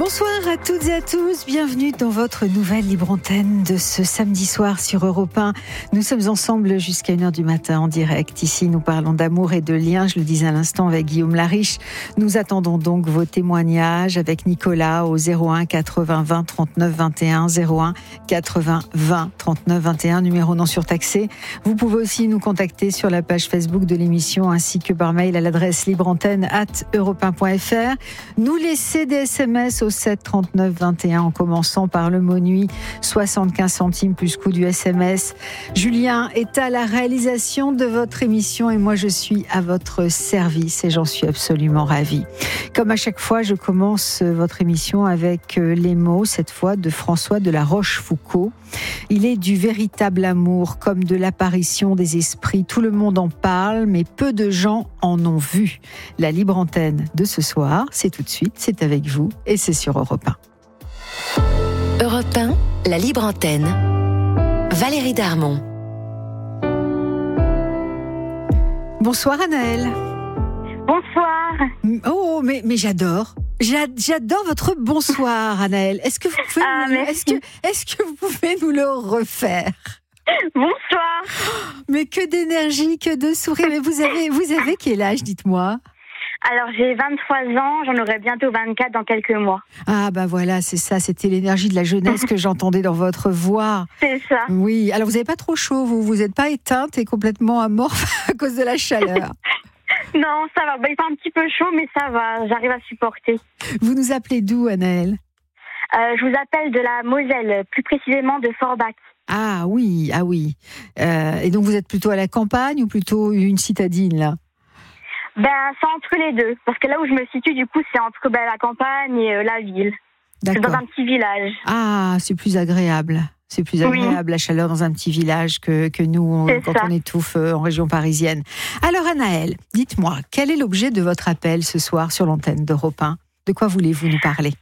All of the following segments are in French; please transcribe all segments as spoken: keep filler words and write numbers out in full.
Bonsoir à toutes et à tous, bienvenue dans votre nouvelle libre antenne de ce samedi soir sur Europe un. Nous sommes ensemble jusqu'à une heure du matin en direct. Ici, nous parlons d'amour et de liens, je le disais à l'instant avec Guillaume Lariche. Nous attendons donc vos témoignages avec Nicolas au zéro un quatre-vingts vingt trente-neuf vingt et un, zéro un quatre-vingts vingt trente-neuf vingt et un, numéro non surtaxé. Vous pouvez aussi nous contacter sur la page Facebook de l'émission ainsi que par mail à l'adresse libreantenne arobase europe un point f r. Nous laisser des S M S au sept trente-neuf vingt et un en commençant par le mot nuit, soixante-quinze centimes plus coût du S M S. Julien est à la réalisation de votre émission et moi je suis à votre service et j'en suis absolument ravie. Comme à chaque fois, je commence votre émission avec les mots, cette fois de François de la Rochefoucauld. Il est du véritable amour comme de l'apparition des esprits. Tout le monde en parle, mais peu de gens en ont vu. La libre antenne de ce soir, c'est tout de suite, c'est avec vous et c'est sur Europe un. Europe un, la libre antenne. Valérie Darmon. Bonsoir Anaëlle. Bonsoir. Oh, mais, mais j'adore. J'adore votre bonsoir, Anaëlle. Est-ce que vous pouvez, ah, nous, est-ce que, est-ce que vous pouvez nous le refaire? Bonsoir. Mais que d'énergie, que de sourire. Mais vous avez, vous avez quel âge, dites-moi? Alors, j'ai vingt-trois ans, j'en aurai bientôt vingt-quatre dans quelques mois. Ah, bah voilà, c'est ça, c'était l'énergie de la jeunesse que j'entendais dans votre voix. C'est ça. Oui, alors vous n'avez pas trop chaud, vous vous n'êtes pas éteinte et complètement amorphe à cause de la chaleur. Non, ça va, bah, il fait un petit peu chaud, mais ça va, j'arrive à supporter. Vous nous appelez d'où, Anaëlle? euh, Je vous appelle de la Moselle, plus précisément de Forbach. Ah oui, ah oui. Euh, et donc vous êtes plutôt à la campagne ou plutôt une citadine, là? Ben, c'est entre les deux. Parce que là où je me situe, du coup, c'est entre ben, la campagne et euh, la ville. D'accord. C'est dans un petit village. Ah, c'est plus agréable. C'est plus agréable, oui. La chaleur dans un petit village que, que nous, on, quand ça. on étouffe en région parisienne. Alors, Anaëlle, dites-moi, quel est l'objet de votre appel ce soir sur l'antenne d'Europe un? De quoi voulez-vous nous parler?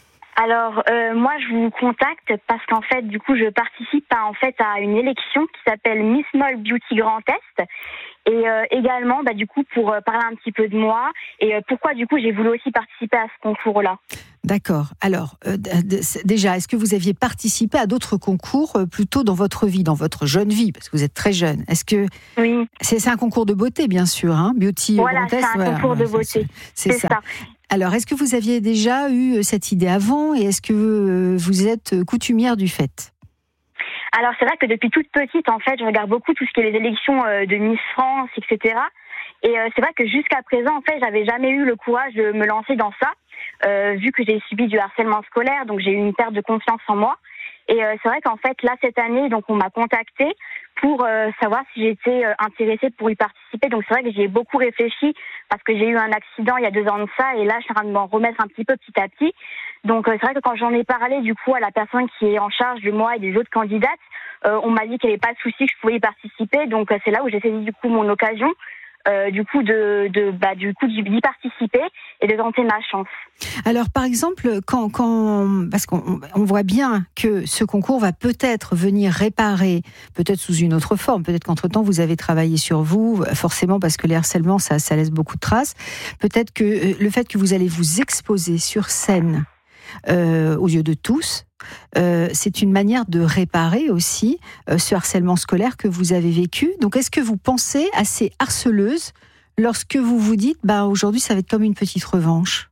Alors, euh, moi, je vous contacte parce qu'en fait, du coup, je participe à, en fait, à une élection qui s'appelle Miss Mall Beauty Grand Est. Et euh, également, bah, du coup, pour euh, parler un petit peu de moi et euh, pourquoi, du coup, j'ai voulu aussi participer à ce concours-là. D'accord. Alors, euh, déjà, est-ce que vous aviez participé à d'autres concours euh, plutôt dans votre vie, dans votre jeune vie, parce que vous êtes très jeune? Est-ce que oui. c'est, c'est un concours de beauté, bien sûr, hein, Beauty Voilà, Grand Est, c'est un voilà, concours de beauté. C'est, c'est, c'est ça. ça. Alors, est-ce que vous aviez déjà eu cette idée avant et est-ce que vous êtes coutumière du fait? Alors, c'est vrai que depuis toute petite, en fait, je regarde beaucoup tout ce qui est les élections de Miss France, et cetera. Et euh, c'est vrai que jusqu'à présent, en fait, j'avais jamais eu le courage de me lancer dans ça, euh, vu que j'ai subi du harcèlement scolaire, donc j'ai eu une perte de confiance en moi. Et euh, c'est vrai qu'en fait, là, cette année, donc on m'a contactée pour euh, savoir si j'étais euh, intéressée pour y participer. Donc c'est vrai que j'ai beaucoup réfléchi parce que j'ai eu un accident il y a deux ans de ça et là, je suis en train de m'en remettre un petit peu petit à petit. Donc euh, c'est vrai que quand j'en ai parlé du coup à la personne qui est en charge de moi et des autres candidates, euh, on m'a dit qu'il n'y avait pas de souci, que je pouvais y participer. Donc euh, c'est là où j'ai saisi du coup mon occasion. Euh, du coup de, de bah du coup d'y participer et de tenter ma chance. Alors par exemple quand quand parce qu'on on voit bien que ce concours va peut-être venir réparer, peut-être sous une autre forme, peut-être qu'entre-temps vous avez travaillé sur vous, forcément parce que les harcèlements ça ça laisse beaucoup de traces. Peut-être que le fait que vous allez vous exposer sur scène euh, aux yeux de tous, Euh, c'est une manière de réparer aussi euh, ce harcèlement scolaire que vous avez vécu. Donc, est-ce que vous pensez à ces harceleuses lorsque vous vous dites, bah, aujourd'hui, ça va être comme une petite revanche?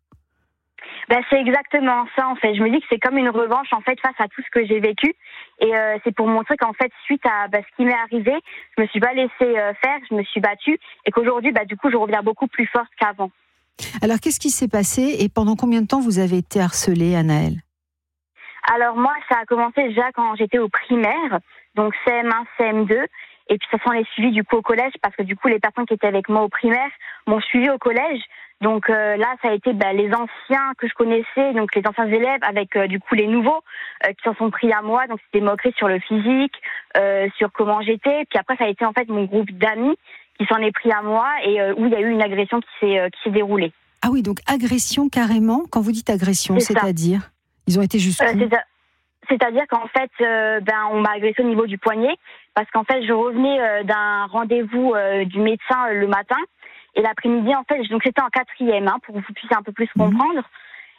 Ben, c'est exactement ça, en fait. Je me dis que c'est comme une revanche, en fait, face à tout ce que j'ai vécu. Et euh, c'est pour montrer qu'en fait, suite à bah, ce qui m'est arrivé, je me suis pas laissée euh, faire, je me suis battue. Et qu'aujourd'hui, bah, du coup, je reviens beaucoup plus forte qu'avant. Alors, qu'est-ce qui s'est passé et pendant combien de temps vous avez été harcelée, Anaëlle? Alors moi, ça a commencé déjà quand j'étais au primaire, donc C M un, C M deux, et puis ça s'en est suivi du coup au collège, parce que du coup les personnes qui étaient avec moi au primaire m'ont suivi au collège. Donc euh, là, ça a été bah, les anciens que je connaissais, donc les anciens élèves, avec euh, du coup les nouveaux euh, qui s'en sont pris à moi. Donc c'était moquerie sur le physique, euh, sur comment j'étais. Puis après, ça a été en fait mon groupe d'amis qui s'en est pris à moi et euh, où il y a eu une agression qui s'est euh, qui s'est déroulée. Ah oui, donc agression carrément. Quand vous dites agression, c'est c'est-à-dire ça. Ils ont été jusqu'où? euh, c'est C'est-à-dire qu'en fait, euh, ben, on m'a agressé au niveau du poignet parce qu'en fait, je revenais euh, d'un rendez-vous euh, du médecin euh, le matin et l'après-midi, en fait, donc c'était en quatrième, hein, pour que vous puissiez un peu plus comprendre.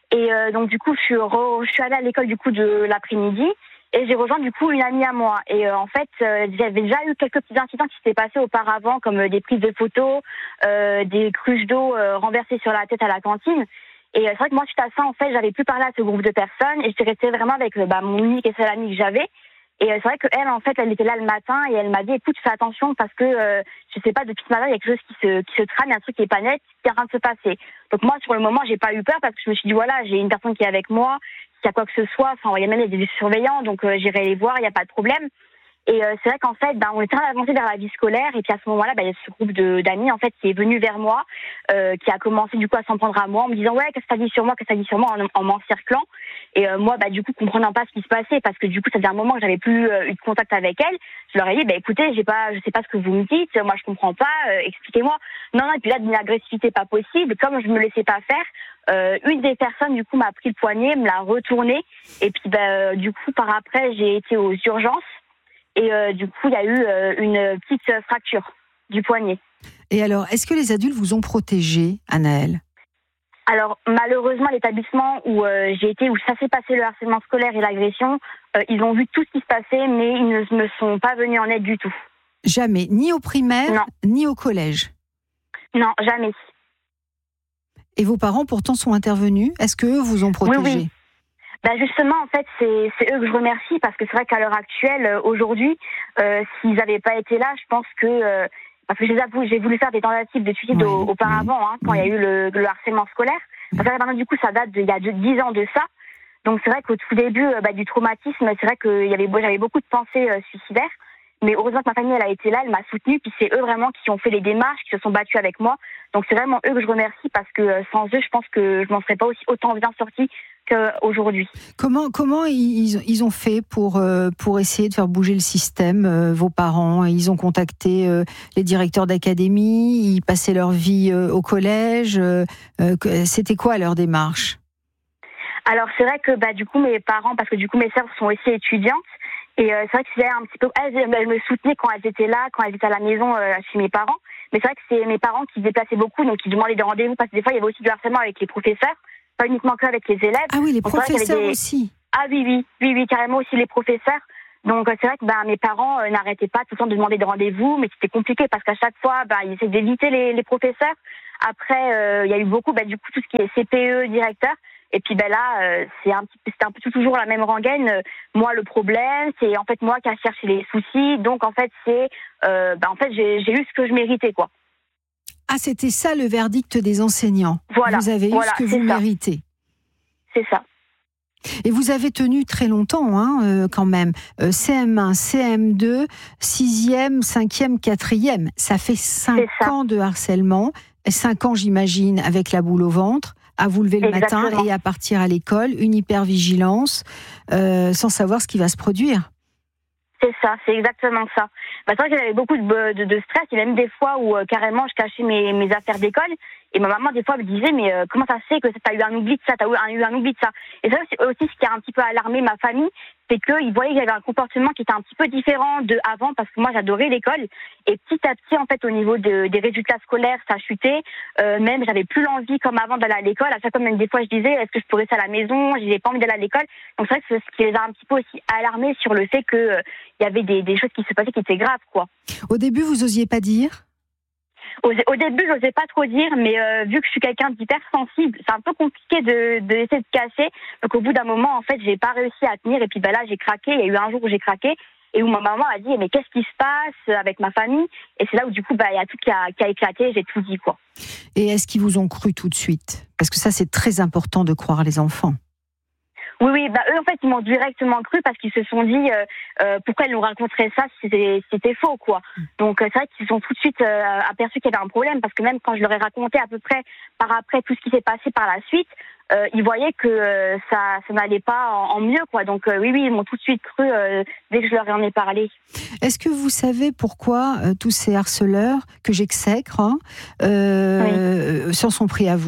Et euh, donc du coup, je suis, re, je suis allée à l'école du coup de l'après-midi et j'ai rejoint du coup une amie à moi. Et euh, en fait, euh, j'avais déjà eu quelques petits incidents qui s'étaient passés auparavant, comme euh, des prises de photos, euh, des cruches d'eau euh, renversées sur la tête à la cantine. Et euh, c'est vrai que moi, suite à ça, en fait, j'avais plus parlé à ce groupe de personnes et j'étais restée vraiment avec euh, bah, mon unique et seule amie que j'avais. Et euh, c'est vrai qu'elle, en fait, elle était là le matin et elle m'a dit, écoute, fais attention parce que, euh, je sais pas, depuis ce matin, il y a quelque chose qui se, qui se trame, il y a un truc qui est pas net, qui est en train de se passer. Donc moi, sur le moment, j'ai pas eu peur parce que je me suis dit, voilà, j'ai une personne qui est avec moi, s'il y a quoi que ce soit, enfin, il y a même des surveillants, donc euh, j'irai les voir, il n'y a pas de problème. Et euh, c'est vrai qu'en fait, ben, on est en train d'avancer vers la vie scolaire. Et puis à ce moment-là, ben, il y a ce groupe de, d'amis en fait qui est venu vers moi, euh, qui a commencé du coup à s'en prendre à moi en me disant ouais, qu'est-ce que ça dit sur moi, qu'est-ce que ça dit sur moi, en, en m'encerclant. Et euh, moi, bah du coup, comprenant pas ce qui se passait, parce que du coup, ça faisait un moment que j'avais plus euh, eu de contact avec elle. Je leur ai dit, bah écoutez, j'ai pas, je sais pas ce que vous me dites, moi je comprends pas, euh, expliquez-moi. Non, non. Et puis là, d'une agressivité pas possible, comme je me laissais pas faire. Euh, une des personnes du coup m'a pris le poignet, me l'a retourné. Et puis bah, euh, du coup, par après, j'ai été aux urgences. Et euh, du coup, il y a eu euh, une petite fracture du poignet. Et alors, est-ce que les adultes vous ont protégé, Anaëlle ? Alors, malheureusement, l'établissement où euh, j'ai été, où ça s'est passé le harcèlement scolaire et l'agression, euh, ils ont vu tout ce qui se passait, mais ils ne me sont pas venus en aide du tout. Jamais, ni au primaire, non. ni au collège ? Non, jamais. Et vos parents, pourtant, sont intervenus ? Est-ce qu'eux vous ont protégé ? Oui, oui. Ben justement, en fait, c'est, c'est eux que je remercie parce que c'est vrai qu'à l'heure actuelle, euh, aujourd'hui, euh, s'ils n'avaient pas été là, je pense que... Euh, parce que je les avoue, j'ai voulu faire des tentatives de suicide oui, auparavant, oui, hein, quand oui. il y a eu le, le harcèlement scolaire. Oui. Parce que maintenant, du coup, ça date d'il y a dix ans de ça. Donc c'est vrai qu'au tout début euh, bah, du traumatisme, c'est vrai que y avait, j'avais beaucoup de pensées euh, suicidaires. Mais heureusement que ma famille, elle a été là, elle m'a soutenue. Puis c'est eux vraiment qui ont fait les démarches, qui se sont battus avec moi. Donc c'est vraiment eux que je remercie parce que euh, sans eux, je pense que je m'en serais pas aussi autant bien sortie qu'aujourd'hui. Comment comment ils, ils ont fait pour euh, pour essayer de faire bouger le système, euh, vos parents ? Ils ont contacté euh, les directeurs d'académie, ils passaient leur vie euh, au collège. Euh, c'était quoi leur démarche ? Alors c'est vrai que bah du coup mes parents, parce que du coup mes sœurs sont aussi étudiantes. Et euh, c'est vrai que c'est un petit peu, elles, elles me soutenaient quand elles étaient là, quand elles étaient à la maison euh, chez mes parents. Mais c'est vrai que c'est mes parents qui se déplaçaient beaucoup, donc qui demandaient des rendez-vous parce que des fois il y avait aussi du harcèlement avec les professeurs, pas uniquement qu'avec les élèves. Ah oui, les donc, professeurs des... aussi. Ah oui, oui, oui, oui, carrément aussi les professeurs. Donc c'est vrai que ben, mes parents euh, n'arrêtaient pas tout le temps de demander des rendez-vous, mais c'était compliqué parce qu'à chaque fois, ben, ils essaient d'éviter les, les professeurs. Après, euh, il y a eu beaucoup, ben, du coup, tout ce qui est C P E, directeur. Et puis ben là, euh, c'est un petit, c'est un peu toujours la même rengaine. Euh, moi, le problème, c'est en fait moi qui a cherché les soucis. Donc en fait, c'est, euh, ben en fait, j'ai, j'ai eu ce que je méritais, quoi. Ah, c'était ça le verdict des enseignants. Voilà. Vous avez eu voilà, ce que vous ça. méritez. C'est ça. Et vous avez tenu très longtemps, hein, euh, quand même. Euh, C M un, C M deux, sixième, cinquième, quatrième. Ça fait cinq ans de harcèlement. Cinq ans, j'imagine, avec la boule au ventre, à vous lever le Exactement. matin et à partir à l'école, une hypervigilance, euh, sans savoir ce qui va se produire. C'est ça, c'est exactement ça. Bah, c'est vrai que j'avais beaucoup de, de, de stress. Il y a même des fois où euh, carrément je cachais mes, mes affaires d'école. Et ma maman, des fois, me disait, mais euh, comment ça se fait que tu as eu un oubli de ça, tu as eu un, eu un oubli de ça. Et ça, c'est aussi ce qui a un petit peu alarmé ma famille, c'est qu'ils voyaient que j'avais un comportement qui était un petit peu différent de avant, parce que moi, j'adorais l'école. Et petit à petit, en fait, au niveau de, des résultats scolaires, ça chutait. Euh, même, j'avais plus l'envie, comme avant, d'aller à l'école. À chaque fois, même des fois, je disais, est-ce que je pourrais rester à la maison ? J'avais pas envie d'aller à l'école. Donc c'est vrai que c'est ce qui les a un petit peu aussi alarmés sur le fait que euh, il y avait des, des choses qui se passaient qui étaient graves, quoi. Au début, vous osiez pas dire ? Au, au début, je n'osais pas trop dire, mais euh, vu que je suis quelqu'un d'hypersensible, c'est un peu compliqué de, de essayer de cacher. Donc au bout d'un moment, en fait, j'ai pas réussi à tenir. Et puis ben là, j'ai craqué. Il y a eu un jour où j'ai craqué et où ma maman a dit, mais qu'est-ce qui se passe avec ma famille ? Et c'est là où du coup, bah, il y a tout qui a, qui a éclaté. J'ai tout dit, quoi. Et est-ce qu'ils vous ont cru tout de suite ? Parce que ça, c'est très important de croire les enfants. Oui, oui, bah eux en fait ils m'ont directement cru parce qu'ils se sont dit euh, euh, pourquoi ils nous raconteraient ça si c'était, si c'était faux, quoi. Donc euh, c'est vrai qu'ils se sont tout de suite euh, aperçus qu'il y avait un problème parce que même quand je leur ai raconté à peu près par après tout ce qui s'est passé par la suite, euh, ils voyaient que euh, ça, ça n'allait pas en, en mieux, quoi. Donc euh, oui, oui, ils m'ont tout de suite cru euh, dès que je leur en ai parlé. Est-ce que vous savez pourquoi euh, tous ces harceleurs que j'exècre hein, euh, oui. s'en sont pris à vous ?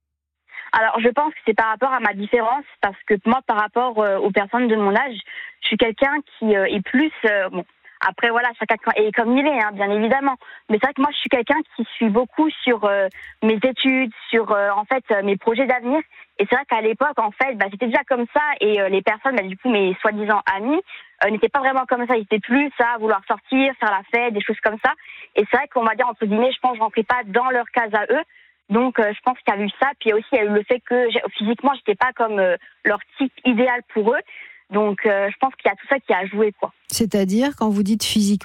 Alors, je pense que c'est par rapport à ma différence, parce que moi, par rapport euh, aux personnes de mon âge, je suis quelqu'un qui euh, est plus... Euh, bon, Après, voilà, chacun est comme il est, hein, bien évidemment. Mais c'est vrai que moi, je suis quelqu'un qui suit beaucoup sur euh, mes études, sur euh, en fait euh, mes projets d'avenir. Et c'est vrai qu'à l'époque, en fait, bah, c'était déjà comme ça. Et euh, les personnes, bah, du coup, mes soi-disant amis, euh, n'étaient pas vraiment comme ça. Ils étaient plus ça, à vouloir sortir, faire la fête, des choses comme ça. Et c'est vrai qu'on va dire, entre guillemets, je pense que je rentrais pas dans leur case à eux. Donc, euh, je pense qu'il y a eu ça. Puis aussi, il y a eu le fait que j'ai, physiquement, j'étais pas comme euh, leur type idéal pour eux. Donc, euh, je pense qu'il y a tout ça qui a joué, quoi. C'est-à-dire, quand vous dites physiquement ?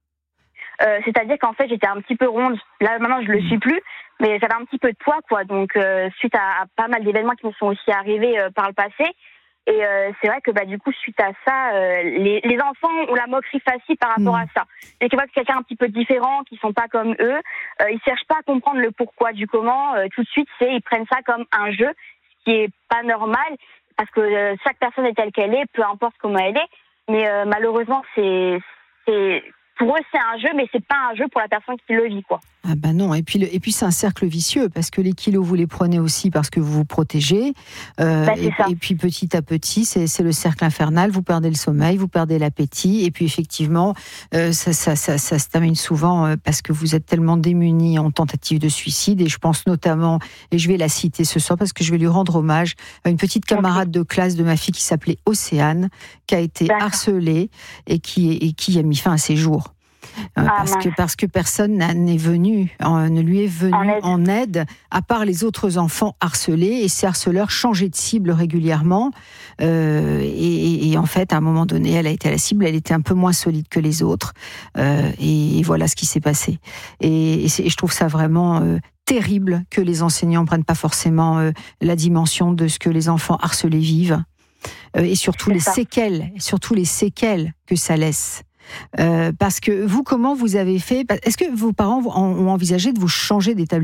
euh, C'est-à-dire qu'en fait, j'étais un petit peu ronde. Là, maintenant, je le suis plus. Mais j'avais un petit peu de poids, quoi. Donc, euh, suite à, à pas mal d'événements qui me sont aussi arrivés euh, par le passé. Et euh, c'est vrai que bah du coup, suite à ça, euh, les, les enfants ont la moquerie facile par rapport mmh. à ça. Dès qu'ils voient que quelqu'un un petit peu différent, qui sont pas comme eux, euh, ils cherchent pas à comprendre le pourquoi du comment. Euh, tout de suite, c'est ils prennent ça comme un jeu, ce qui est pas normal, parce que euh, chaque personne est telle qu'elle est, peu importe comment elle est. Mais euh, malheureusement, c'est c'est pour eux, c'est un jeu, mais c'est pas un jeu pour la personne qui le vit, quoi. Ah ben non, et puis, le, et puis c'est un cercle vicieux, parce que les kilos, vous les prenez aussi parce que vous vous protégez, euh, bah, et, et puis petit à petit, c'est, c'est le cercle infernal, vous perdez le sommeil, vous perdez l'appétit, et puis effectivement, euh, ça, ça, ça, ça se termine souvent euh, parce que vous êtes tellement démunis en tentative de suicide, et je pense notamment, et je vais la citer ce soir, parce que je vais lui rendre hommage à une petite camarade okay. de classe de ma fille qui s'appelait Océane, qui a été D'accord. harcelée, et qui, et qui a mis fin à ses jours. Euh, ah, parce, que, parce que personne n'est venu, euh, ne lui est venu en aide. en aide, à part les autres enfants harcelés, et ces harceleurs changeaient de cible régulièrement. Euh, et, et en fait, à un moment donné, elle a été à la cible, elle était un peu moins solide que les autres. Euh, et, et voilà ce qui s'est passé. Et, et, et je trouve ça vraiment euh, terrible que les enseignants ne prennent pas forcément euh, la dimension de ce que les enfants harcelés vivent. Euh, et surtout les, séquelles, surtout les séquelles que ça laisse. Euh, parce que vous, comment vous avez fait ? Est-ce que vos parents ont envisagé de vous changer d'établissement ?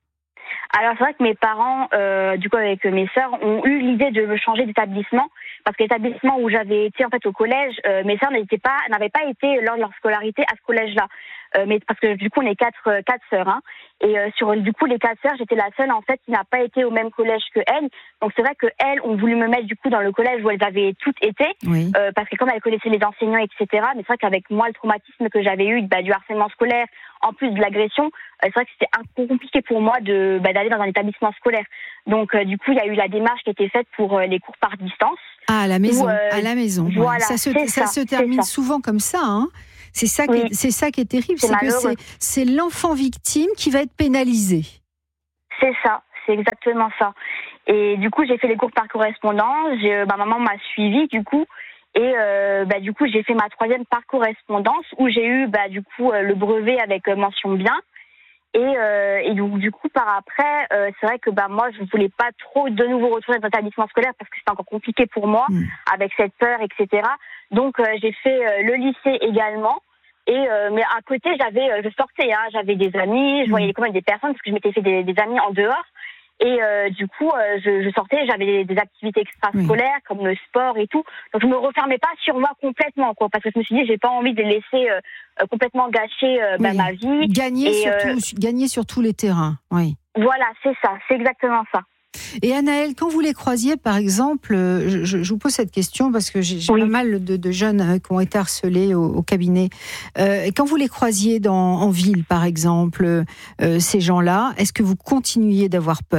Alors c'est vrai que mes parents, euh, du coup avec mes sœurs, ont eu l'idée de me changer d'établissement, parce que l'établissement où j'avais été en fait au collège, euh, mes sœurs n'étaient pas, n'avaient pas été lors de leur scolarité à ce collège-là, euh, mais parce que du coup on est quatre euh, quatre sœurs, hein, et euh, sur du coup les quatre sœurs, j'étais la seule en fait qui n'a pas été au même collège que elles. Donc c'est vrai que elles ont voulu me mettre du coup dans le collège où elles avaient toutes été, oui. euh, parce que comme elles connaissaient les enseignants, et cetera. Mais c'est vrai qu'avec moi le traumatisme que j'avais eu, bah, du harcèlement scolaire, en plus de l'agression, euh, c'est vrai que c'était un peu compliqué pour moi de bah, d'aller dans un établissement scolaire. Donc euh, du coup il y a eu la démarche qui a été faite pour euh, les cours par distance. Ah, à la maison, où, euh, à la maison. Voilà, ça se, ça, ça se termine souvent comme ça, hein. C'est ça, qui oui. est, c'est ça qui est terrible, c'est, c'est que c'est, c'est l'enfant victime qui va être pénalisé. C'est ça, c'est exactement ça. Et du coup, j'ai fait les cours par correspondance, j'ai, bah, maman m'a suivie du coup, et euh, bah, du coup, j'ai fait ma troisième par correspondance où j'ai eu bah, du coup le brevet avec mention bien. Et, euh, et donc du coup par après euh, c'est vrai que bah moi je voulais pas trop de nouveau retourner dans un établissement scolaire parce que c'était encore compliqué pour moi mmh. avec cette peur, etc. Donc euh, j'ai fait euh, le lycée également, et euh, mais à côté j'avais euh, je sortais, hein, j'avais des amis, je voyais mmh. quand même des personnes parce que je m'étais fait des, des amis en dehors. Et euh, du coup, euh, je, je sortais, j'avais des, des activités extrascolaires oui. comme le sport et tout. Donc je me refermais pas sur moi complètement, quoi, parce que je me suis dit j'ai pas envie de laisser euh, complètement gâcher euh, oui. bah, ma vie. Gagner et, sur euh, tout, gagner sur tous les terrains, oui. Voilà, c'est ça, c'est exactement ça. Et Anaëlle, quand vous les croisiez, par exemple, je, je vous pose cette question parce que j'ai, j'ai oui. pas mal de, de jeunes qui ont été harcelés au, au cabinet. Euh, quand vous les croisiez dans, en ville, par exemple, euh, ces gens-là, est-ce que vous continuiez d'avoir peur ?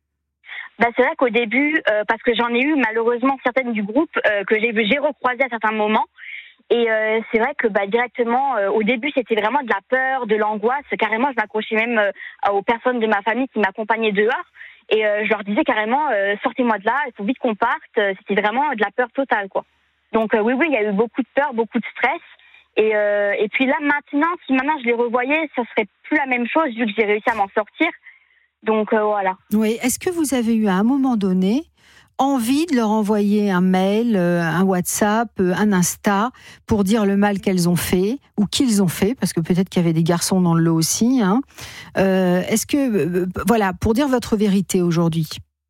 Bah, c'est vrai qu'au début, euh, parce que j'en ai eu malheureusement certaines du groupe euh, que j'ai, j'ai recroisé à certains moments. Et euh, c'est vrai que bah, directement, euh, au début, c'était vraiment de la peur, de l'angoisse. Carrément, je m'accrochais même euh, aux personnes de ma famille qui m'accompagnaient dehors. Et euh, je leur disais carrément, euh, sortez-moi de là, il faut vite qu'on parte. C'était vraiment de la peur totale, quoi. Donc euh, oui, oui, il y a eu beaucoup de peur, beaucoup de stress. Et, euh, et puis là, maintenant, si maintenant je les revoyais, ça serait plus la même chose vu que j'ai réussi à m'en sortir. Donc euh, voilà. Oui, est-ce que vous avez eu à un moment donné envie de leur envoyer un mail, un WhatsApp, un Insta pour dire le mal qu'elles ont fait ou qu'ils ont fait, parce que peut-être qu'il y avait des garçons dans le lot aussi, hein. Euh, est-ce que, euh, voilà, pour dire votre vérité aujourd'hui?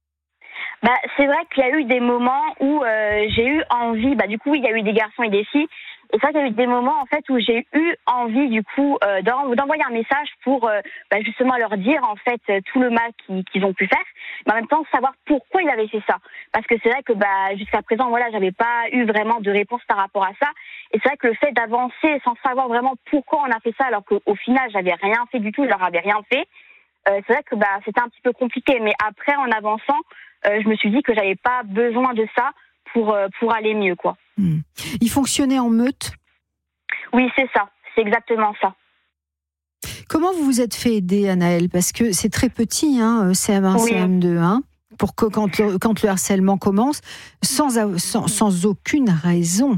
Bah, c'est vrai qu'il y a eu des moments où euh, j'ai eu envie, bah, du coup, il y a eu des garçons et des filles, Et ça, il y a eu des moments en fait où j'ai eu envie du coup euh, d'envoyer un message pour euh, bah, justement leur dire en fait tout le mal qu'ils, qu'ils ont pu faire, mais en même temps savoir pourquoi ils avaient fait ça. Parce que c'est vrai que bah jusqu'à présent voilà, j'avais pas eu vraiment de réponse par rapport à ça. Et c'est vrai que le fait d'avancer sans savoir vraiment pourquoi on a fait ça, alors qu'au final j'avais rien fait du tout, je leur avais rien fait. Euh, c'est vrai que bah c'était un petit peu compliqué. Mais après en avançant, euh, je me suis dit que j'avais pas besoin de ça pour euh, pour aller mieux quoi. Mmh. Ils fonctionnaient en meute ? Oui, c'est ça. C'est exactement ça. Comment vous vous êtes fait aider, Anaëlle ? Parce que c'est très petit, hein, C M un, oui. C M deux, hein, pour que quand le, quand le harcèlement commence, sans, sans, sans aucune raison.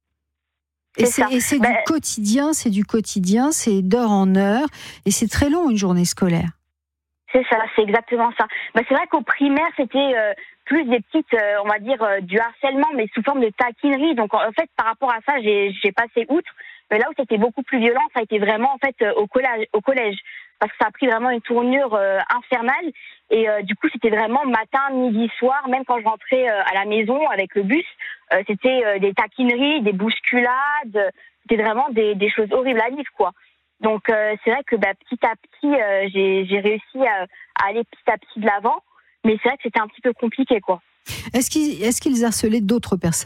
Et c'est, c'est, et c'est ben, du quotidien, c'est du quotidien, c'est d'heure en heure, et c'est très long une journée scolaire. C'est ça, c'est exactement ça. Ben, c'est vrai qu'au primaire, c'était euh, plus des petites, euh, on va dire, euh, du harcèlement, mais sous forme de taquinerie. Donc en fait, par rapport à ça, j'ai, j'ai passé outre. Mais là où c'était beaucoup plus violent, ça a été vraiment en fait au collège, au collège, parce que ça a pris vraiment une tournure euh, infernale. Et euh, du coup, c'était vraiment matin, midi, soir. Même quand je rentrais euh, à la maison avec le bus, euh, c'était euh, des taquineries, des bousculades. C'était vraiment des, des choses horribles à vivre, quoi. Donc euh, c'est vrai que bah, petit à petit, euh, j'ai, j'ai réussi à, à aller petit à petit de l'avant. Mais c'est vrai que c'était un petit peu compliqué, quoi. Est-ce qu'ils, est-ce qu'ils harcelaient d'autres personnes ?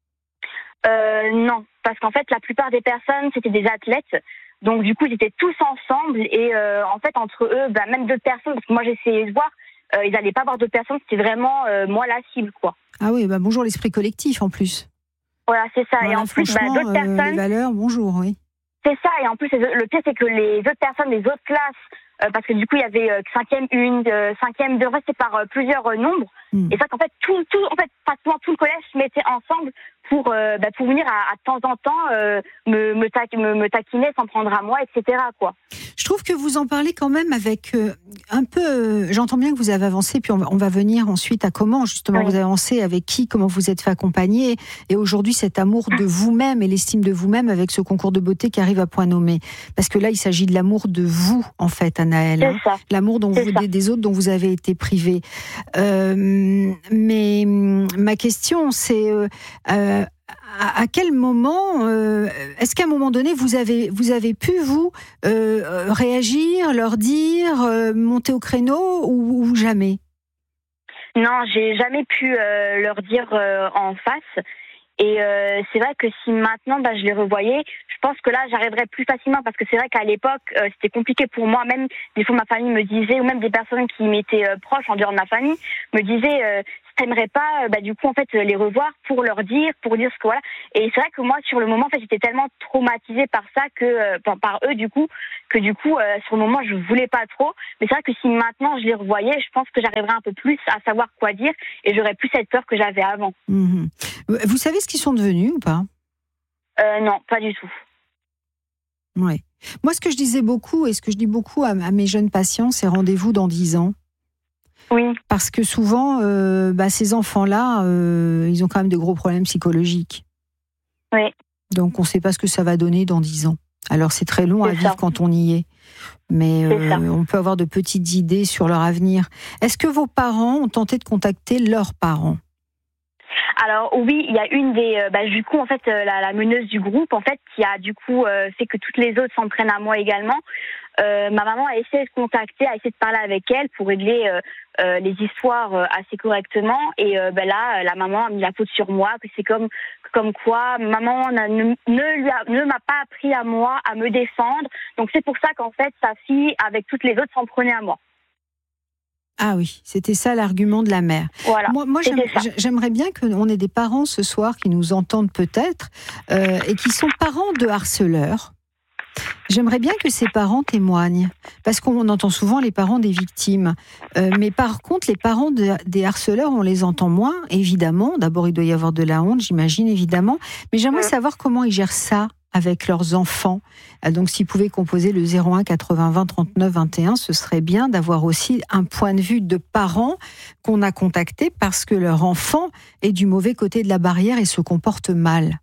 Euh, non, parce qu'en fait, la plupart des personnes, c'était des athlètes. Donc, du coup, ils étaient tous ensemble. Et euh, en fait, entre eux, bah, même deux personnes, parce que moi, j'essayais de voir, euh, ils n'allaient pas voir deux personnes. C'était vraiment, euh, moi, la cible, quoi. Ah oui, bah bonjour l'esprit collectif, en plus. Voilà, c'est ça. Voilà, et en plus, bah, d'autres euh, personnes... les valeurs, bonjour, oui. C'est ça. Et en plus, le pire, c'est que les autres personnes, les autres classes, euh, parce que du coup, il y avait euh, cinquième une, euh, cinquième deux, en fait, c'est par euh, plusieurs euh, nombres. Mm. Et ça, qu'en fait, tout, tout, en fait, pratiquement tout le collège se mettait ensemble pour, euh, bah, pour venir à, à temps en temps euh, me, me, ta, me, me taquiner, s'en prendre à moi, et cetera, quoi. Je trouve que vous en parlez quand même avec euh, un peu... Euh, j'entends bien que vous avez avancé, puis on va, on va venir ensuite à comment, justement, oui. Vous avez avancé, avec qui, comment vous êtes fait accompagner, et aujourd'hui, cet amour de vous-même et l'estime de vous-même avec ce concours de beauté qui arrive à point nommé. Parce que là, il s'agit de l'amour de vous, en fait, Anaëlle. Hein, l'amour dont vous, des, des autres dont vous avez été privée. Euh, mais ma question, c'est... Euh, euh, À, à quel moment, euh, est-ce qu'à un moment donné, vous avez, vous avez pu, vous, euh, réagir, leur dire, euh, monter au créneau ou, ou jamais ? Non, j'ai jamais pu euh, leur dire euh, en face. Et euh, c'est vrai que si maintenant bah, je les revoyais, je pense que là j'arriverais plus facilement, parce que c'est vrai qu'à l'époque euh, c'était compliqué pour moi. Même des fois ma famille me disait, ou même des personnes qui m'étaient euh, proches en dehors de ma famille me disaient euh, t'aimerais pas, bah, du coup, en fait, les revoir pour leur dire, pour dire ce que voilà. Et c'est vrai que moi, sur le moment, en fait, j'étais tellement traumatisée par ça que, euh, par, par eux, du coup, que du coup, euh, sur le moment, je voulais pas trop. Mais c'est vrai que si maintenant je les revoyais, je pense que j'arriverais un peu plus à savoir quoi dire et j'aurais plus cette peur que j'avais avant. Mmh. Vous savez ce qu'ils sont devenus ou pas ? euh, Non, pas du tout. Ouais. Moi, ce que je disais beaucoup et ce que je dis beaucoup à, à mes jeunes patients, c'est rendez-vous dans dix ans. Oui. Parce que souvent, euh, bah, ces enfants-là, euh, ils ont quand même de gros problèmes psychologiques. Oui. Donc, on ne sait pas ce que ça va donner dans dix ans. Alors, c'est très long c'est à vivre ça. quand on y est. Mais euh, on peut avoir de petites idées sur leur avenir. Est-ce que vos parents ont tenté de contacter leurs parents ? Alors oui, il y a une des, euh, bah, du coup en fait euh, la, la meneuse du groupe en fait qui a du coup euh, fait que toutes les autres s'en prennent à moi également. Euh, ma maman a essayé de contacter, a essayé de parler avec elle pour régler euh, euh, les histoires euh, assez correctement. Et euh, bah, là, la maman a mis la faute sur moi, que c'est comme comme quoi maman n'a, ne, ne, lui a, ne m'a pas appris à moi à me défendre. Donc c'est pour ça qu'en fait sa fille avec toutes les autres s'en prenait à moi. Ah oui, c'était ça l'argument de la mère. Voilà, moi, moi j'aime, j'aimerais bien qu'on ait des parents ce soir qui nous entendent peut-être euh, et qui sont parents de harceleurs. J'aimerais bien que ces parents témoignent, parce qu'on entend souvent les parents des victimes. Euh, mais par contre, les parents de, des harceleurs, on les entend moins, évidemment. D'abord, il doit y avoir de la honte, j'imagine, évidemment. Mais j'aimerais ouais. savoir comment ils gèrent ça avec leurs enfants. Donc, s'ils pouvaient composer le zéro un quatre-vingts vingt trente-neuf vingt et un, ce serait bien d'avoir aussi un point de vue de parents qu'on a contactés parce que leur enfant est du mauvais côté de la barrière et se comporte mal.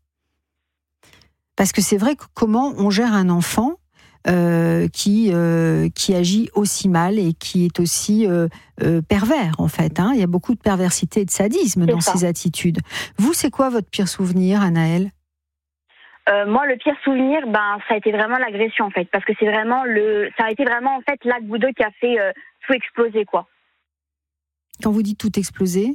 Parce que c'est vrai que comment on gère un enfant euh, qui, euh, qui agit aussi mal et qui est aussi euh, euh, pervers, en fait. Hein. Il y a beaucoup de perversité et de sadisme c'est dans ça. Ses attitudes. Vous, c'est quoi votre pire souvenir, Anaëlle ? Euh, moi, le pire souvenir, ben, ça a été vraiment l'agression, en fait, parce que c'est vraiment le, ça a été vraiment, en fait, l'acte boudeux qui a fait euh, tout exploser, quoi. Quand vous dites tout exploser?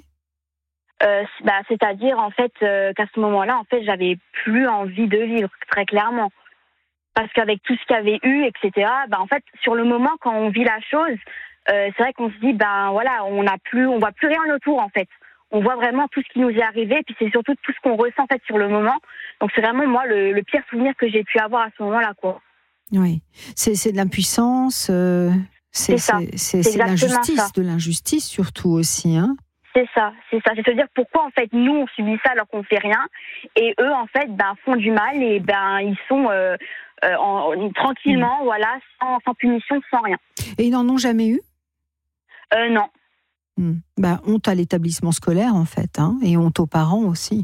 Euh, bah, c'est-à-dire, en fait, euh, qu'à ce moment-là, en fait, j'avais plus envie de vivre, très clairement. Parce qu'avec tout ce qu'il y avait eu, et cetera, bah, en fait, sur le moment, quand on vit la chose, euh, c'est vrai qu'on se dit, ben voilà, on n'a plus, on voit plus rien autour, en fait. On voit vraiment tout ce qui nous est arrivé, puis c'est surtout tout ce qu'on ressent, en fait, sur le moment. Donc, c'est vraiment, moi, le, le pire souvenir que j'ai pu avoir à ce moment-là, quoi. Oui. C'est, c'est de l'impuissance, euh, c'est, c'est ça. c'est, c'est, c'est c'est de l'injustice, ça. de l'injustice surtout aussi, hein. C'est ça, c'est ça. C'est se dire pourquoi, en fait, nous, on subit ça alors qu'on fait rien, et eux, en fait, ben, font du mal, et ben, ils sont euh, euh, en, en, tranquillement, mmh. voilà, sans, sans punition, sans rien. Et ils n'en ont jamais eu? Euh, non. Mmh. Bah, honte à l'établissement scolaire, en fait, hein, et honte aux parents aussi.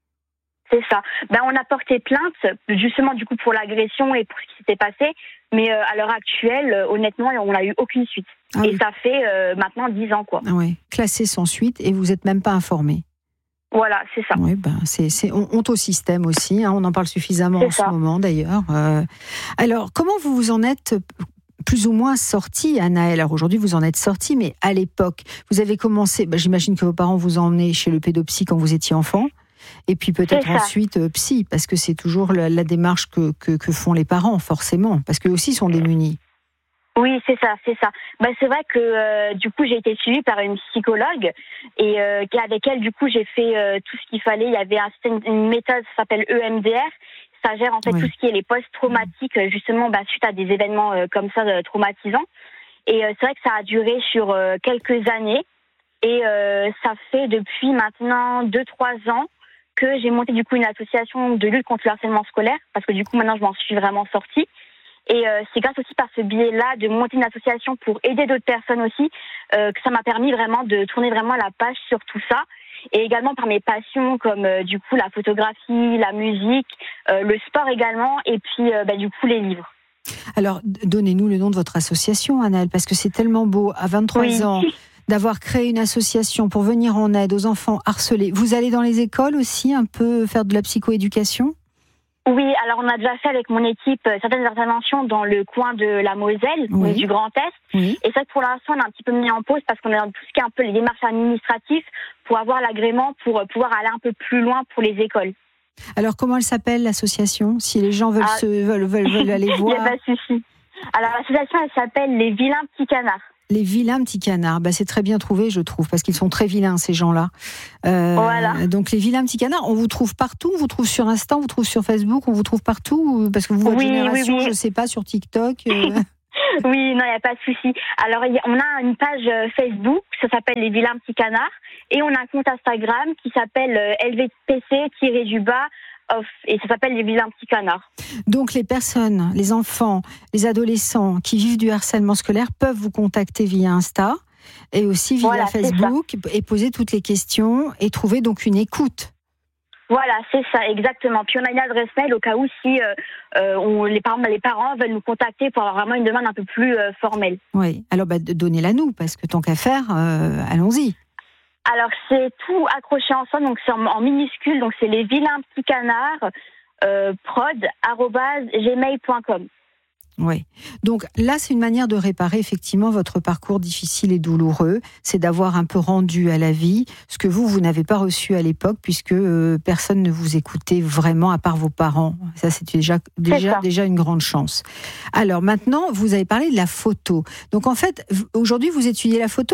C'est ça. Ben, on a porté plainte, justement, du coup, pour l'agression et pour ce qui s'était passé, mais euh, à l'heure actuelle, euh, honnêtement, on n'a eu aucune suite. Ah et oui. Ça fait euh, maintenant dix ans, quoi. Ah ouais. Classé sans suite, et vous n'êtes même pas informé. Voilà, c'est ça. Oui, ben, c'est, c'est honte au système aussi, hein, on en parle suffisamment c'est en ça. Ce moment, d'ailleurs. Euh, alors, comment vous vous en êtes plus ou moins sorti, Anaëlle? Alors aujourd'hui, vous en êtes sorti, mais à l'époque, vous avez commencé, ben, j'imagine que vos parents vous ont emmené chez le pédopsy quand vous étiez enfant, et puis peut-être ensuite euh, psy, parce que c'est toujours la, la démarche que, que, que font les parents, forcément, parce qu'eux aussi sont démunis. Oui, c'est ça, c'est ça. Ben, c'est vrai que euh, du coup, j'ai été suivie par une psychologue, et euh, avec elle, du coup, j'ai fait euh, tout ce qu'il fallait. Il y avait un, une méthode, ça s'appelle E M D R. Ça gère en fait oui. tout ce qui est les post-traumatiques, justement, bah, suite à des événements euh, comme ça euh, traumatisants. Et euh, c'est vrai que ça a duré sur euh, quelques années. Et euh, ça fait depuis maintenant deux trois ans que j'ai monté du coup une association de lutte contre le harcèlement scolaire, parce que du coup maintenant je m'en suis vraiment sortie. Et euh, c'est grâce aussi par ce biais-là de monter une association pour aider d'autres personnes aussi euh, que ça m'a permis vraiment de tourner vraiment la page sur tout ça. Et également par mes passions comme euh, du coup la photographie, la musique, euh, le sport également, et puis euh, bah, du coup les livres. Alors donnez-nous le nom de votre association, Anaëlle, parce que c'est tellement beau à vingt-trois oui. ans d'avoir créé une association pour venir en aide aux enfants harcelés. Vous allez dans les écoles aussi un peu faire de la psychoéducation ? Oui, alors on a déjà fait avec mon équipe certaines interventions dans le coin de la Moselle, oui. du Grand Est. Oui. Et ça, pour l'instant, on a un petit peu mis en pause parce qu'on est dans tout ce qui est un peu les démarches administratives pour avoir l'agrément pour pouvoir aller un peu plus loin pour les écoles. Alors, comment elle s'appelle, l'association? Si les gens veulent, ah. se, veulent, veulent, veulent aller voir. Il n'y a pas de souci. Alors, l'association, elle s'appelle Les Vilains Petits Canards. Les vilains petits canards, bah, c'est très bien trouvé, je trouve, parce qu'ils sont très vilains, ces gens-là. Euh, voilà. Donc, les vilains petits canards, on vous trouve partout, on vous trouve sur Insta, on vous trouve sur Facebook, on vous trouve partout, parce que vous, votre oui, génération, oui, oui. je ne sais pas, sur TikTok. Euh... oui, non, il n'y a pas de souci. Alors, on a une page Facebook, ça s'appelle Les Vilains Petits Canards, et on a un compte Instagram qui s'appelle L V P C-du-bas. Off, et ça s'appelle Les Vilains Petits Canards. Donc les personnes, les enfants, les adolescents qui vivent du harcèlement scolaire peuvent vous contacter via Insta et aussi via voilà, Facebook et poser toutes les questions et trouver donc une écoute. Voilà, c'est ça, exactement. Puis on a une adresse mail au cas où si euh, euh, on, les, parents, les parents veulent nous contacter pour avoir vraiment une demande un peu plus euh, formelle. Oui, alors bah, donnez-la nous, parce que tant qu'à faire, euh, allons-y. Alors, c'est tout accroché ensemble, donc c'est en, en minuscule, donc c'est les vilains petits canards, euh, prod, arobase, gmail point com. Oui. Donc là, c'est une manière de réparer effectivement votre parcours difficile et douloureux. C'est d'avoir un peu rendu à la vie ce que vous, vous n'avez pas reçu à l'époque, puisque euh, personne ne vous écoutait vraiment à part vos parents. Ça, c'est déjà, déjà, déjà une grande chance. Alors maintenant, vous avez parlé de la photo. Donc en fait, aujourd'hui, vous étudiez la photo ?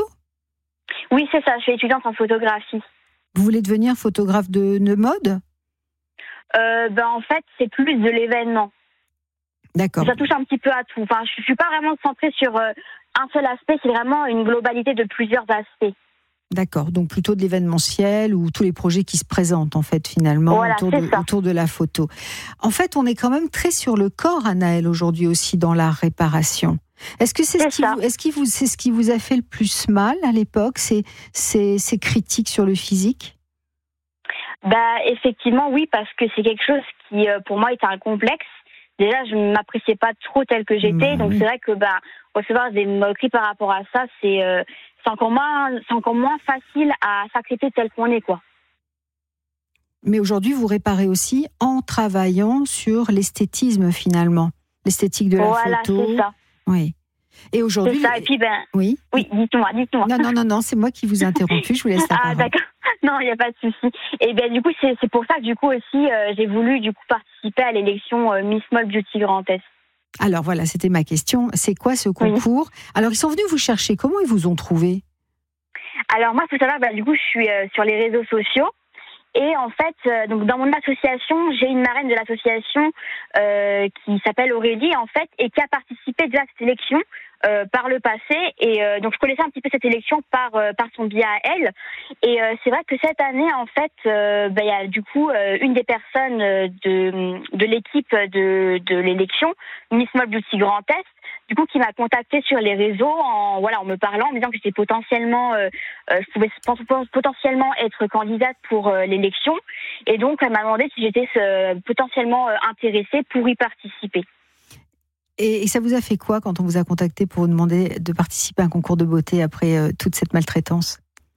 Oui, c'est ça, je suis étudiante en photographie. Vous voulez devenir photographe de, de mode ? euh, ben, En fait, c'est plus de l'événement. D'accord. Ça touche un petit peu à tout. Enfin, je ne suis pas vraiment centrée sur euh, un seul aspect, c'est vraiment une globalité de plusieurs aspects. D'accord, donc plutôt de l'événementiel ou tous les projets qui se présentent en fait finalement voilà, autour, de, autour de la photo. En fait, on est quand même très sur le corps, Anaëlle, aujourd'hui aussi dans la réparation. Est-ce que c'est, c'est ce qui vous, est-ce qui vous, c'est ce qui vous a fait le plus mal à l'époque, ces, ces, ces critiques sur le physique ? Bah, effectivement, oui, parce que c'est quelque chose qui, pour moi, était un complexe. Déjà, je ne m'appréciais pas trop telle que j'étais, bah, donc oui. C'est vrai que bah, recevoir des moqueries par rapport à ça, c'est, euh, c'est, encore moins, c'est encore moins facile à s'accepter tel qu'on est, quoi. Mais aujourd'hui, vous réparez aussi en travaillant sur l'esthétisme finalement, l'esthétique de la voilà, photo. Voilà, c'est ça. Oui. Et aujourd'hui. C'est ça. Et puis ben. Oui. Oui, dites-moi, dites-moi. Non, non, non, non, c'est moi qui vous ai interrompu. Je vous laisse la ah, parole. d'accord. Non, il n'y a pas de souci. Et ben du coup, c'est, c'est pour ça que du coup aussi, euh, j'ai voulu du coup participer à l'élection euh, Miss Mode Beauty Grand Est. Alors voilà, c'était ma question. C'est quoi ce concours ? Oui. Alors ils sont venus vous chercher. Comment ils vous ont trouvé ? Alors moi, il faut savoir, bah, du coup, je suis euh, sur les réseaux sociaux. Et en fait, euh, donc dans mon association, j'ai une marraine de l'association euh, qui s'appelle Aurélie, en fait, et qui a participé déjà à cette élection euh, par le passé. Et euh, donc je connaissais un petit peu cette élection par euh, par son biais à elle. Et euh, c'est vrai que cette année, en fait, euh, bah, il y a du coup euh, une des personnes de de l'équipe de de l'élection, Miss Mode Beauty Grand Est, du coup, qui m'a contactée sur les réseaux en voilà en me parlant, en me disant que j'étais potentiellement, euh, euh, je pouvais potentiellement être candidate pour euh, l'élection, et donc elle m'a demandé si j'étais euh, potentiellement euh, intéressée pour y participer. Et, et ça vous a fait quoi quand on vous a contacté pour vous demander de participer à un concours de beauté après euh, toute cette maltraitance ?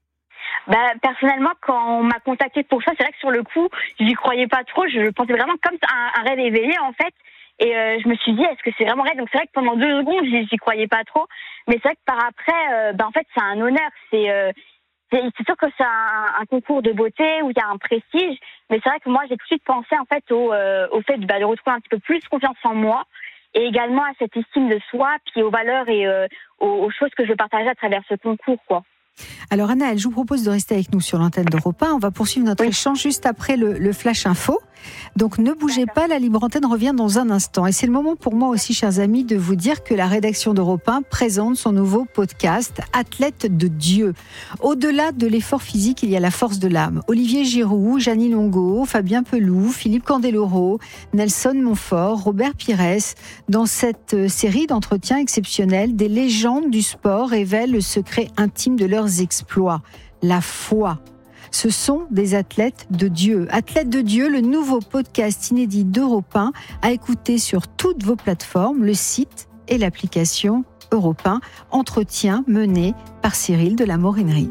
Bah, personnellement, quand on m'a contacté pour ça, c'est vrai que sur le coup, j'y croyais pas trop. Je pensais vraiment comme un, un rêve éveillé en fait. Et euh, je me suis dit, est-ce que c'est vraiment vrai ? Donc c'est vrai que pendant deux secondes, j'y, j'y croyais pas trop. Mais c'est vrai que par après, euh, ben en fait, c'est un honneur. C'est, euh, c'est, c'est sûr que c'est un, un concours de beauté où il y a un prestige. Mais c'est vrai que moi, j'ai tout de suite pensé en fait au, euh, au fait bah, de retrouver un petit peu plus confiance en moi, et également à cette estime de soi, puis aux valeurs et euh, aux, aux choses que je veux partager à travers ce concours, quoi. Alors Anaëlle, je vous propose de rester avec nous sur l'antenne d'Europe un. On va poursuivre notre oui. échange juste après le, le Flash Info. Donc ne bougez pas, la Libre Antenne revient dans un instant. Et c'est le moment pour moi aussi, chers amis, de vous dire que la rédaction d'Europe un présente son nouveau podcast « Athlète de Dieu ». Au-delà de l'effort physique, il y a la force de l'âme. Olivier Giroud, Jeannie Longo, Fabien Peloux, Philippe Candeloro, Nelson Montfort, Robert Pires. Dans cette série d'entretiens exceptionnels, des légendes du sport révèlent le secret intime de leurs exploits, la foi. Ce sont des athlètes de Dieu. Athlètes de Dieu, le nouveau podcast inédit d'Europe un à écouter sur toutes vos plateformes, le site et l'application Europe un. Entretien mené par Cyril de la Morinerie.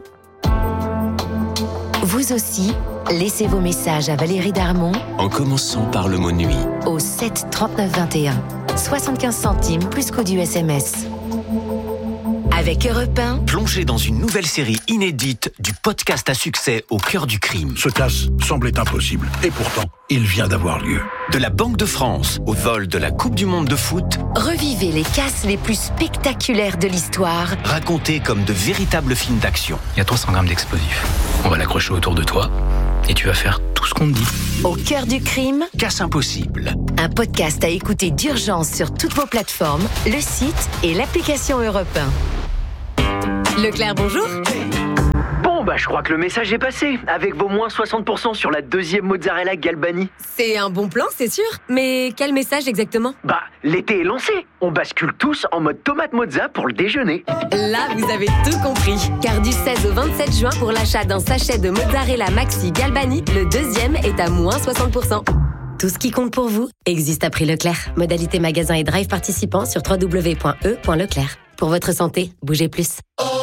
Vous aussi, laissez vos messages à Valérie Darmon en commençant par le mot nuit au sept trente-neuf vingt et un, soixante-quinze centimes plus coût du S M S. Avec Europe un, plongez dans une nouvelle série inédite du podcast à succès au cœur du crime. Ce casse semblait impossible, et pourtant, il vient d'avoir lieu. De la Banque de France au vol de la Coupe du Monde de foot, revivez les casses les plus spectaculaires de l'histoire, racontés comme de véritables films d'action. Il y a trois cents grammes d'explosifs. On va l'accrocher autour de toi, et tu vas faire tout ce qu'on te dit. Au cœur du crime, Casse impossible. Un podcast à écouter d'urgence sur toutes vos plateformes, le site et l'application Europe un. Leclerc, bonjour. Bon, bah je crois que le message est passé, avec vos moins soixante pour cent sur la deuxième mozzarella Galbani. C'est un bon plan, c'est sûr, mais quel message exactement ? Bah, l'été est lancé, on bascule tous en mode tomate mozza pour le déjeuner. Là, vous avez tout compris, car du seize au vingt-sept juin, pour l'achat d'un sachet de mozzarella Maxi Galbani, le deuxième est à moins soixante pour cent. Tout ce qui compte pour vous existe à prix Leclerc. Modalité magasin et drive participants sur w w w point e point leclerc. Pour votre santé, bougez plus.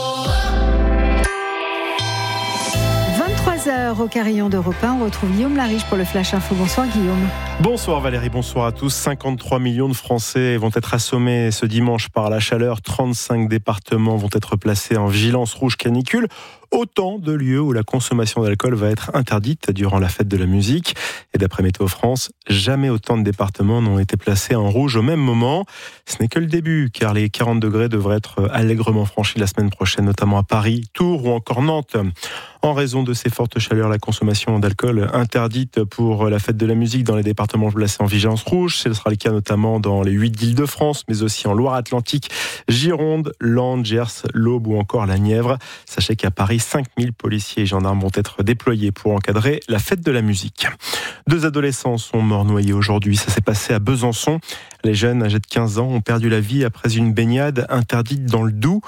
vingt-trois heures au carillon d'Europe un, on retrouve Guillaume Lariche pour le Flash Info. Bonsoir Guillaume. Bonsoir Valérie, bonsoir à tous. cinquante-trois millions de Français vont être assommés ce dimanche par la chaleur. trente-cinq départements vont être placés en vigilance rouge canicule. Autant de lieux où la consommation d'alcool va être interdite durant la fête de la musique. Et d'après Météo France, jamais autant de départements n'ont été placés en rouge au même moment. Ce n'est que le début, car les quarante degrés devraient être allègrement franchis la semaine prochaine, notamment à Paris, Tours ou encore Nantes. En raison de ces fortes chaleurs, la consommation d'alcool interdite pour la fête de la musique dans les départements placés en vigilance rouge. Ce sera le cas notamment dans les huit d'Île-de-France, mais aussi en Loire-Atlantique, Gironde, Landes, Gers, l'Aube ou encore la Nièvre. Sachez qu'à Paris, cinq mille policiers et gendarmes vont être déployés pour encadrer la fête de la musique. Deux adolescents sont morts noyés aujourd'hui. Ça s'est passé à Besançon. Les jeunes âgés de quinze ans ont perdu la vie après une baignade interdite dans le Doubs.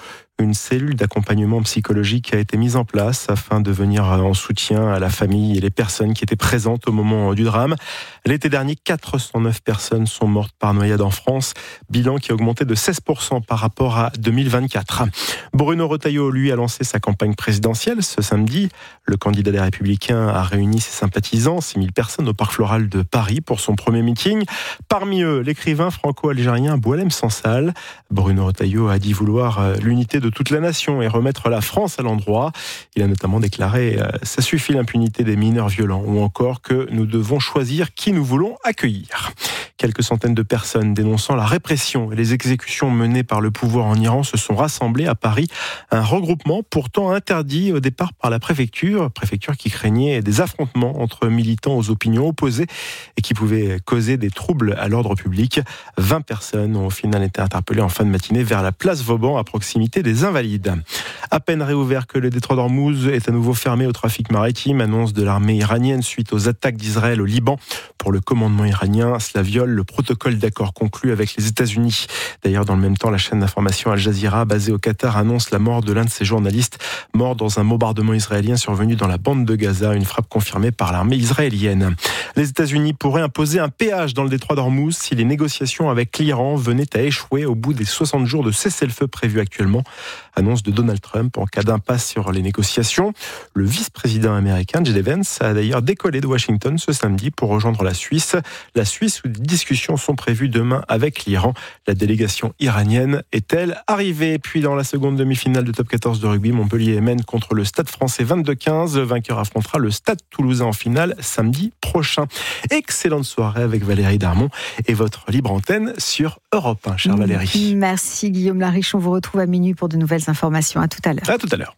Une cellule d'accompagnement psychologique a été mise en place afin de venir en soutien à la famille et les personnes qui étaient présentes au moment du drame. L'été dernier, quatre cent neuf personnes sont mortes par noyade en France, bilan qui a augmenté de seize pour cent par rapport à deux mille vingt-quatre. Bruno Retailleau, lui, a lancé sa campagne présidentielle ce samedi. Le candidat des Républicains a réuni ses sympathisants, six mille personnes au Parc Floral de Paris pour son premier meeting. Parmi eux, l'écrivain franco-algérien Boualem Sansal. Bruno Retailleau a dit vouloir l'unité de toute la nation et remettre la France à l'endroit. Il a notamment déclaré « Ça suffit l'impunité des mineurs violents » ou encore que nous devons choisir qui nous voulons accueillir. Quelques centaines de personnes dénonçant la répression et les exécutions menées par le pouvoir en Iran se sont rassemblées à Paris. Un regroupement pourtant interdit au départ par la préfecture, préfecture qui craignait des affrontements entre militants aux opinions opposées et qui pouvaient causer des troubles à l'ordre public. vingt personnes ont au final été interpellées en fin de matinée vers la place Vauban à proximité des Invalides. À peine réouvert que le détroit d'Ormuz est à nouveau fermé au trafic maritime, annonce de l'armée iranienne suite aux attaques d'Israël au Liban. Pour le commandement iranien, cela viole le protocole d'accord conclu avec les États-Unis. D'ailleurs, dans le même temps, la chaîne d'information Al Jazeera, basée au Qatar, annonce la mort de l'un de ses journalistes, mort dans un bombardement israélien survenu dans la bande de Gaza, une frappe confirmée par l'armée israélienne. Les États-Unis pourraient imposer un péage dans le détroit d'Ormuz si les négociations avec l'Iran venaient à échouer au bout des soixante jours de cessez-le-feu prévus actuellement. Annonce de Donald Trump en cas d'impasse sur les négociations. Le vice-président américain J D Vance a d'ailleurs décollé de Washington ce samedi pour rejoindre la Suisse. La Suisse où des discussions sont prévues demain avec l'Iran. La délégation iranienne est-elle arrivée? Puis dans la seconde demi-finale de top quatorze de rugby, Montpellier mène contre le Stade Français vingt-deux quinze. Le vainqueur affrontera le Stade Toulousain en finale samedi prochain. Excellente soirée avec Valérie Darmon et votre libre antenne sur Europe un, chère Valérie. Merci Guillaume Lariche. On vous retrouve à minuit pour de nouvelles informations. À tout à l'heure. À tout à l'heure.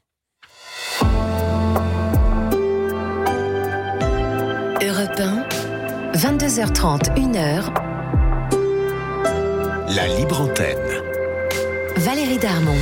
Europe un, vingt-deux heures trente, une heure. La libre antenne. Valérie Darmon.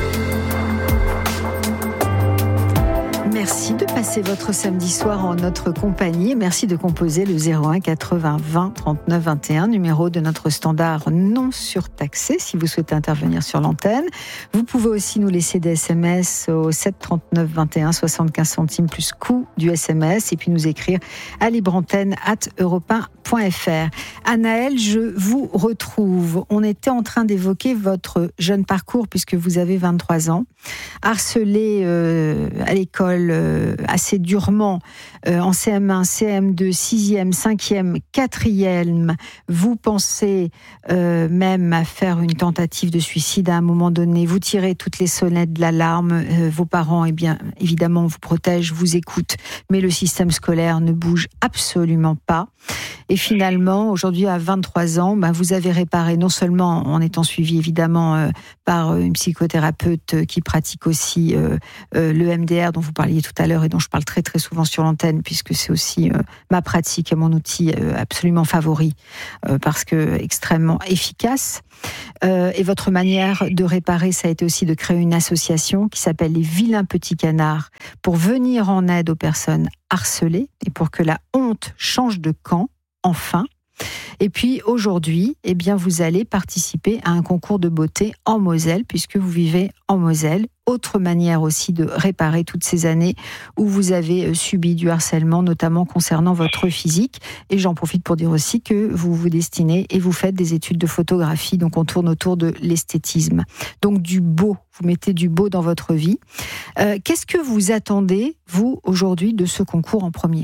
Merci de passer votre samedi soir en notre compagnie et merci de composer le zéro un quatre-vingts vingt trente-neuf vingt et un, numéro de notre standard non surtaxé si vous souhaitez intervenir sur l'antenne. Vous pouvez aussi nous laisser des S M S au sept trente-neuf vingt et un, soixante-quinze centimes plus coût du S M S et puis nous écrire à libreantenne arobase europe un point f r. Anaëlle, je vous retrouve. On était en train d'évoquer votre jeune parcours puisque vous avez vingt-trois ans, harcelé euh, à l'école euh, assez durement euh, en C M un, C M deux, sixième, cinquième, quatrième. Vous pensez euh, même à faire une tentative de suicide à un moment donné. Vous tirez toutes les sonnettes d'alarme. Euh, vos parents, eh bien, évidemment, vous protègent, vous écoutent, mais le système scolaire ne bouge absolument pas. Et finalement, aujourd'hui, à vingt-trois ans, ben, vous avez réparé, non seulement en étant suivi évidemment euh, par une psychothérapeute qui pratique aussi euh, euh, le M D R dont vous parliez tout à l'heure et dont je parle très très souvent sur l'antenne puisque c'est aussi euh, ma pratique et mon outil euh, absolument favori euh, parce que extrêmement efficace. Euh, et votre manière de réparer, ça a été aussi de créer une association qui s'appelle les Vilains Petits Canards pour venir en aide aux personnes harcelées et pour que la honte change de camp, enfin. Et puis aujourd'hui, eh bien, vous allez participer à un concours de beauté en Moselle, puisque vous vivez en Moselle. Autre manière aussi de réparer toutes ces années où vous avez subi du harcèlement, notamment concernant votre physique. Et j'en profite pour dire aussi que vous vous destinez et vous faites des études de photographie, donc on tourne autour de l'esthétisme. Donc du beau, vous mettez du beau dans votre vie. Euh, qu'est-ce que vous attendez, vous, aujourd'hui, de ce concours en premier ?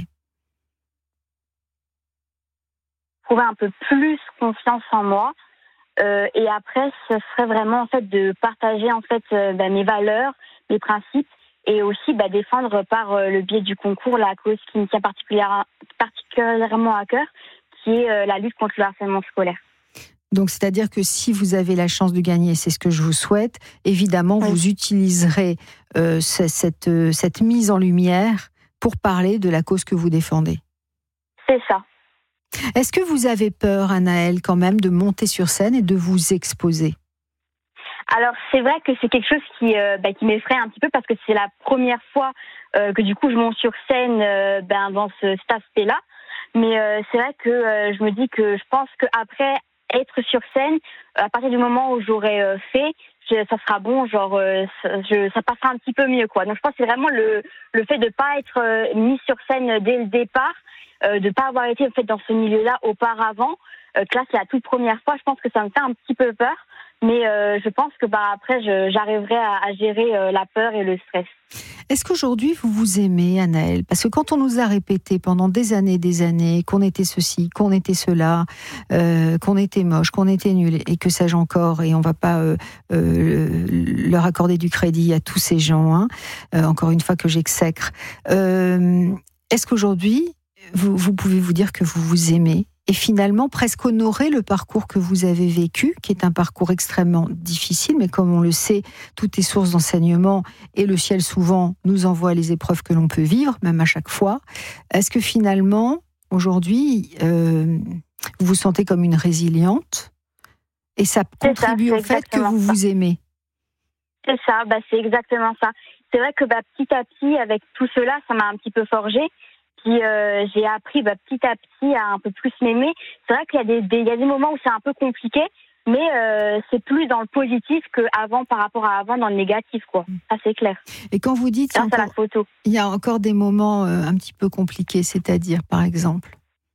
Trouver un peu plus confiance en moi euh, et après ce serait vraiment en fait de partager en fait euh, bah, mes valeurs, mes principes et aussi bah, défendre par euh, le biais du concours la cause qui me tient particulièrement particulièrement à cœur, qui est euh, la lutte contre le harcèlement scolaire. Donc, c'est-à-dire que si vous avez la chance de gagner, c'est ce que je vous souhaite, évidemment, oui. Vous utiliserez euh, cette, euh, cette mise en lumière pour parler de la cause que vous défendez. C'est ça. Est-ce que vous avez peur, Anaëlle, quand même, de monter sur scène et de vous exposer ? Alors, c'est vrai que c'est quelque chose qui, euh, bah, qui m'effraie un petit peu parce que c'est la première fois euh, que du coup je monte sur scène euh, ben, dans ce, cet aspect-là. Mais euh, c'est vrai que euh, je me dis que je pense qu'après être sur scène, à partir du moment où j'aurai euh, fait, je, ça sera bon, genre euh, ça, je, ça passera un petit peu mieux, quoi. Donc je pense que c'est vraiment le le fait de pas être euh, mis sur scène dès le départ, euh, de pas avoir été en fait dans ce milieu-là auparavant. Euh, que là c'est la toute première fois. Je pense que ça me fait un petit peu peur, mais euh, je pense que bah après je, j'arriverai à, à gérer euh, la peur et le stress. Est-ce qu'aujourd'hui vous vous aimez, Anaëlle ? Parce que quand on nous a répété pendant des années, des années, qu'on était ceci, qu'on était cela, euh, qu'on était moche, qu'on était nul, et que sais-je encore, et on va pas euh, euh, leur accorder du crédit à tous ces gens, hein, euh, encore une fois que j'exècre. Euh, est-ce qu'aujourd'hui vous, vous pouvez vous dire que vous vous aimez ? Et finalement, presque honorer le parcours que vous avez vécu, qui est un parcours extrêmement difficile, mais comme on le sait, tout est source d'enseignement et le ciel souvent nous envoie les épreuves que l'on peut vivre, même à chaque fois. Est-ce que finalement, aujourd'hui, euh, vous vous sentez comme une résiliente et ça contribue ça, au fait que vous ça. vous aimez ? C'est ça, bah, c'est exactement ça. C'est vrai que bah, petit à petit, avec tout cela, ça m'a un petit peu forgé. Puis euh, j'ai appris bah, petit à petit à un peu plus m'aimer. C'est vrai qu'il y a des, des, il y a des moments où c'est un peu compliqué, mais euh, c'est plus dans le positif qu'avant par rapport à avant dans le négatif, quoi. Ça c'est clair. Et quand vous dites grâce à la photo, il y a encore des moments euh, un petit peu compliqués, c'est-à-dire par exemple.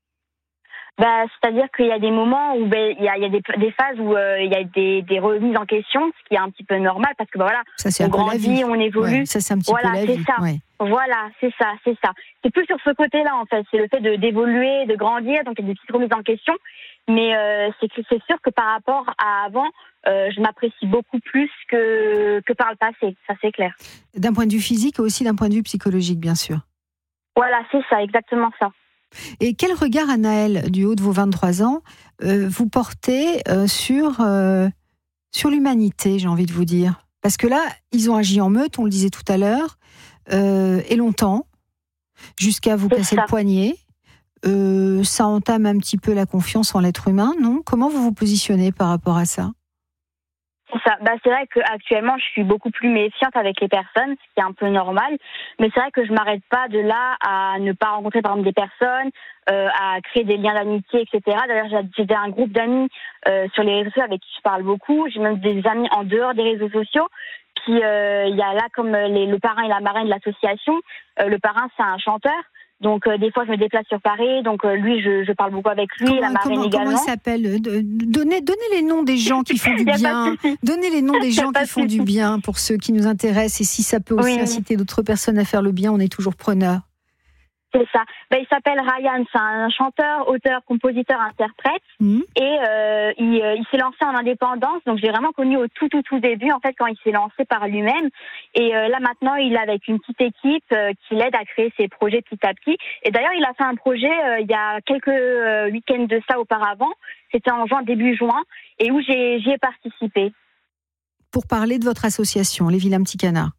Bah, c'est-à-dire qu'il y a des moments où ben, il y a, il y a des, des phases où euh, il y a des, des remises en question, ce qui est un petit peu normal parce que bah, voilà, ça, c'est on un grandit, peu la vie. on évolue. Ouais, ça c'est un petit voilà, peu la c'est vie. Ça. Ouais. Voilà, c'est ça, c'est ça. C'est plus sur ce côté-là en fait, c'est le fait de d'évoluer, de grandir, donc il y a des petites remises en question. Mais euh, c'est que c'est sûr que par rapport à avant, euh, je m'apprécie beaucoup plus que que par le passé. Ça c'est clair. D'un point de vue physique et aussi d'un point de vue psychologique, bien sûr. Voilà, c'est ça, exactement ça. Et quel regard, Anaëlle, du haut de vos vingt-trois ans, euh, vous portez euh, sur, euh, sur l'humanité, j'ai envie de vous dire ? Parce que là, ils ont agi en meute, on le disait tout à l'heure, euh, et longtemps, jusqu'à vous C'est casser ça. le poignet. Euh, ça entame un petit peu la confiance en l'être humain, non ? Comment vous vous positionnez par rapport à ça ? C'est ça. Bah, c'est vrai qu'actuellement, je suis beaucoup plus méfiante avec les personnes, ce qui est un peu normal. Mais c'est vrai que je m'arrête pas de là à ne pas rencontrer, par exemple, des personnes, euh, à créer des liens d'amitié, et cetera. D'ailleurs, j'ai un groupe d'amis euh, sur les réseaux sociaux avec qui je parle beaucoup. J'ai même des amis en dehors des réseaux sociaux. Puis, il euh, y a là comme les, le parrain et la marraine de l'association. Euh, le parrain, c'est un chanteur. Donc, euh, des fois, je me déplace sur Paris. Donc, euh, lui, je, je parle beaucoup avec lui. Comment, la marraine comment, également. Comment il s'appelle ? donnez, donnez les noms des gens qui font du bien. Donnez les noms des gens qui font du bien pour ceux qui nous intéressent. Et si ça peut aussi oui. inciter d'autres personnes à faire le bien, on est toujours preneurs. C'est ça. Ben, il s'appelle Ryan, c'est un chanteur, auteur, compositeur, interprète. Mmh. Et euh, il, euh, il s'est lancé en indépendance. Donc, j'ai vraiment connu au tout, tout, tout début, en fait, quand il s'est lancé par lui-même. Et euh, là, maintenant, il est avec une petite équipe euh, qui l'aide à créer ses projets petit à petit. Et d'ailleurs, il a fait un projet euh, il y a quelques euh, week-ends de ça auparavant. C'était en juin, début juin, et où j'ai, j'y ai participé. Pour parler de votre association, Les Vilains Petits Canards.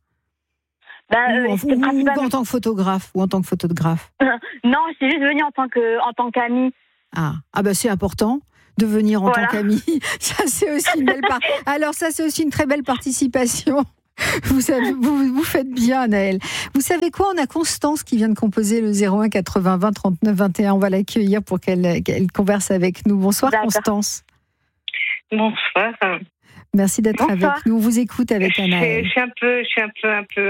Ben, ou, euh, ou, principalement... ou en tant que photographe ou en tant que photographe. Non, je suis juste venue en tant que en tant qu'amie. Ah, ah ben c'est important de venir en voilà. tant qu'amie. Ça c'est aussi une belle part. Alors ça c'est aussi une très belle participation. Vous, savez, vous, vous faites bien, Anaëlle. Vous savez quoi ? On a Constance qui vient de composer le zéro un quatre-vingts vingt trente-neuf vingt et un. On va l'accueillir pour qu'elle, qu'elle converse avec nous. Bonsoir, D'accord. Constance. Bonsoir. Merci d'être Bonsoir. avec nous. On vous écoute avec Anaëlle. Je, je suis un peu, je suis un peu, un peu.